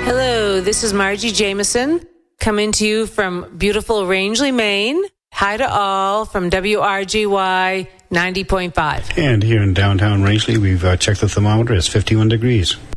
Hello, this is Margie Jameson coming to you from beautiful Rangeley, Maine. Hi to all from WRGY 90.5. And here in downtown Rangeley, we've checked the thermometer. It's 51 degrees.